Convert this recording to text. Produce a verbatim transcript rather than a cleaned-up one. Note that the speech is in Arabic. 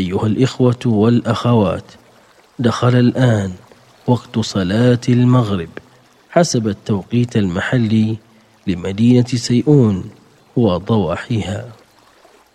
أيها الإخوة والأخوات، دخل الآن وقت صلاة المغرب حسب التوقيت المحلي لمدينة سيئون وضواحيها.